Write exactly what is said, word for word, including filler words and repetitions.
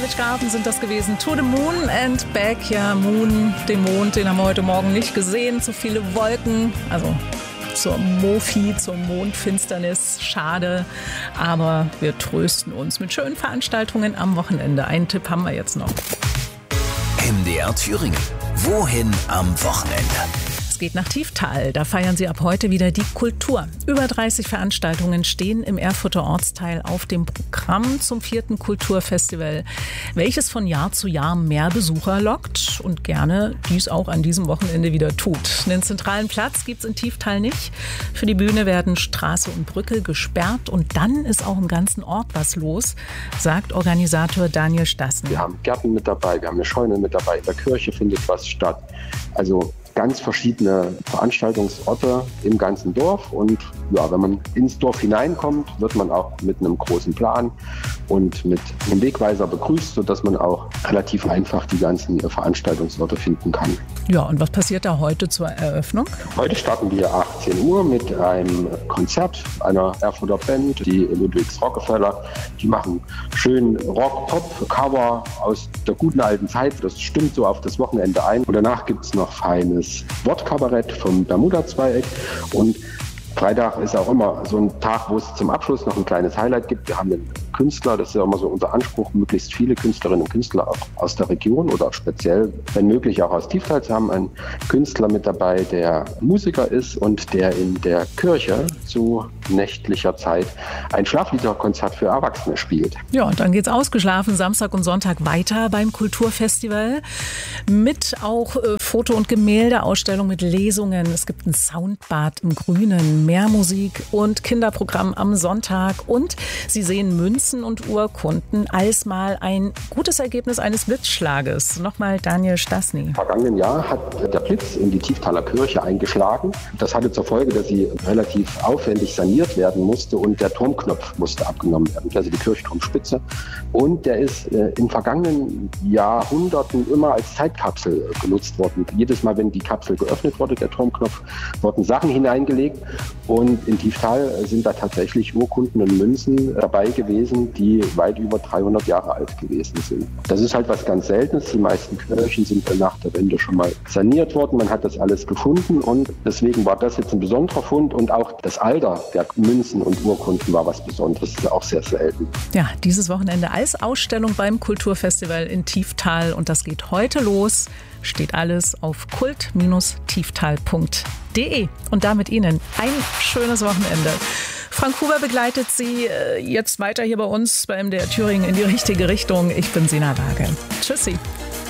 Savage Garden sind das gewesen. To the Moon and Back. Ja, Moon, den Mond, den haben wir heute Morgen nicht gesehen. Zu viele Wolken, also zur Mofi, zur Mondfinsternis. Schade, aber wir trösten uns mit schönen Veranstaltungen am Wochenende. Einen Tipp haben wir jetzt noch. M D R Thüringen. Wohin am Wochenende? Es geht nach Tieftal. Da feiern sie ab heute wieder die Kultur. Über dreißig Veranstaltungen stehen im Erfurter Ortsteil auf dem Programm zum vierten Kulturfestival, welches von Jahr zu Jahr mehr Besucher lockt und gerne dies auch an diesem Wochenende wieder tut. Einen zentralen Platz gibt es in Tieftal nicht. Für die Bühne werden Straße und Brücke gesperrt und dann ist auch im ganzen Ort was los, sagt Organisator Daniel Stassen. Wir haben Gärten mit dabei, wir haben eine Scheune mit dabei, in der Kirche findet was statt. Also ganz verschiedene Veranstaltungsorte im ganzen Dorf und ja, wenn man ins Dorf hineinkommt, wird man auch mit einem großen Plan und mit einem Wegweiser begrüßt, sodass man auch relativ einfach die ganzen Veranstaltungsorte finden kann. Ja, und was passiert da heute zur Eröffnung? Heute starten wir achtzehn Uhr mit einem Konzert einer Erfurter Band, die Ludwigs Rockefeller. Die machen schön Rock, Pop, Cover aus der guten alten Zeit. Das stimmt so auf das Wochenende ein. Und danach gibt es noch feines Wortkabarett vom Bermuda-Zweieck und Freitag ist auch immer so ein Tag, wo es zum Abschluss noch ein kleines Highlight gibt. Wir haben einen Künstler, das ist ja immer so unser Anspruch, möglichst viele Künstlerinnen und Künstler auch aus der Region oder speziell, wenn möglich, auch aus Tieftal zu haben. Einen Künstler mit dabei, der Musiker ist und der in der Kirche zu nächtlicher Zeit ein Schlafliederkonzert für Erwachsene spielt. Ja, und dann geht's ausgeschlafen Samstag und Sonntag weiter beim Kulturfestival mit auch äh, Foto- und Gemäldeausstellung mit Lesungen. Es gibt ein Soundbad im Grünen, mehr Musik und Kinderprogramm am Sonntag und Sie sehen Münzen und Urkunden als mal ein gutes Ergebnis eines Blitzschlages. Nochmal Daniel Stassny. Im vergangenen Jahr hat der Blitz in die Tieftaler Kirche eingeschlagen. Das hatte zur Folge, dass sie relativ aufwendig saniert werden musste und der Turmknopf musste abgenommen werden, also die Kirchturmspitze. Und der ist äh, in vergangenen Jahrhunderten immer als Zeitkapsel genutzt worden. Jedes Mal, wenn die Kapsel geöffnet wurde, der Turmknopf, wurden Sachen hineingelegt. Und in Tieftal sind da tatsächlich Urkunden und Münzen dabei gewesen, die weit über dreihundert Jahre alt gewesen sind. Das ist halt was ganz Seltenes. Die meisten Kirchen sind nach der Wende schon mal saniert worden. Man hat das alles gefunden und deswegen war das jetzt ein besonderer Fund. Und auch das Alter der Münzen und Urkunden war was Besonderes. Das ist auch sehr selten. Ja, dieses Wochenende als Ausstellung beim Kulturfestival in Tieftal. Und das geht heute los. Steht alles auf kult tieftal punkt de. Und damit Ihnen ein schönes Wochenende. Frank Huber begleitet Sie jetzt weiter hier bei uns bei M D R Thüringen in die richtige Richtung. Ich bin Sina Waage. Tschüssi.